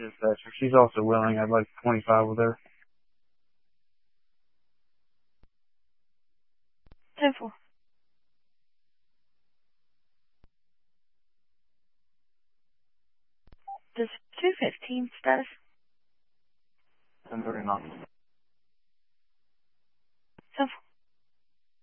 dispatcher. She's also willing. I'd like 25 with her. 10-4. Does 215 status? 10:39.